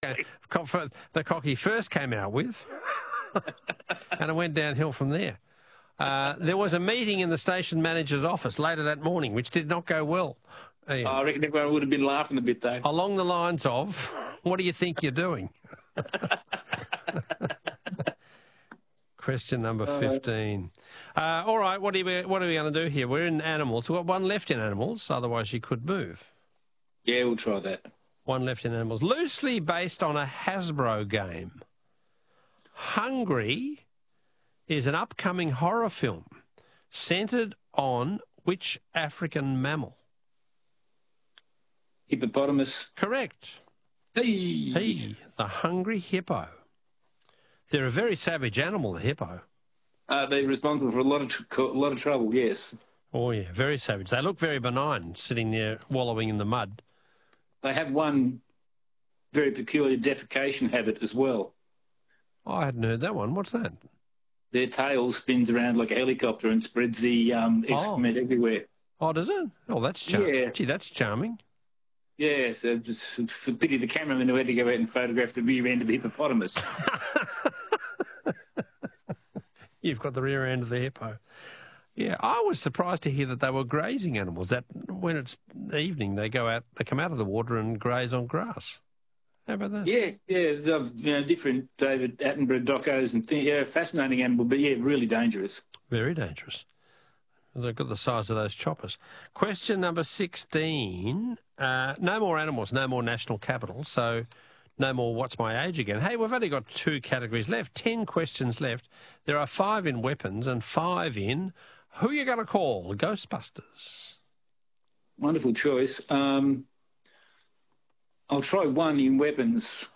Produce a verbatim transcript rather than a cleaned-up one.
came, the cock he first came out with, and it went downhill from there. Uh, there was a meeting in the station manager's office later that morning, which did not go well. Ian. I reckon everyone would have been laughing a bit, though. Along the lines of, what do you think you're doing? Question number fifteen. Uh, all right, what are we, what are we going to do here? We're in animals. We've got one left in animals, otherwise you could move. Yeah, we'll try that. One left in animals. Loosely based on a Hasbro game. Hungry is an upcoming horror film centred on which African mammal? Hippopotamus. Correct. Hey! Hey, the hungry hippo. They're a very savage animal, the hippo. Uh, they're responsible for a lot of tr- a lot of trouble, yes. Oh, yeah, very savage. They look very benign, sitting there wallowing in the mud. They have one very peculiar defecation habit as well. Oh, I hadn't heard that one. What's that? Their tail spins around like a helicopter and spreads the um, excrement oh. everywhere. Oh, does it? Oh, that's charming. Yeah. Gee, that's charming. Yes, yeah, so just for pity the cameraman who had to go out and photograph the rear end of the hippopotamus. You've got the rear end of the hippo. Yeah, I was surprised to hear that they were grazing animals, that when it's evening they go out, they come out of the water and graze on grass. How about that? Yeah, yeah, there's uh, you know, different David Attenborough docos and things. Yeah, fascinating animal, but yeah, really dangerous. Very dangerous. They've got the size of those choppers. Question number sixteen. Uh, no more animals, no more national capital, so no more what's my age again. Hey, we've only got two categories left, ten questions left. There are five in weapons and five in who you going to call? Ghostbusters. Wonderful choice. Um, I'll try one in weapons.